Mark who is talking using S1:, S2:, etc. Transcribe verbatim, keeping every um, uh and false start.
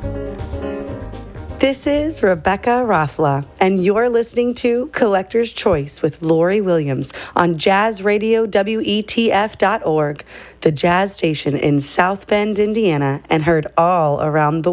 S1: This is Rebecca Rafla, and you're listening to Collector's Choice with Lori Williams on Jazz Radio W E T F dot org, the jazz station in South Bend, Indiana, and heard all around the